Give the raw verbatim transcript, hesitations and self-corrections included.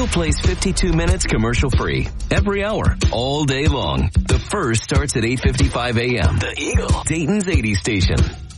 Eagle plays fifty-two minutes commercial-free every hour, all day long. The First starts at eight fifty-five a.m. The Eagle, Dayton's eighties station.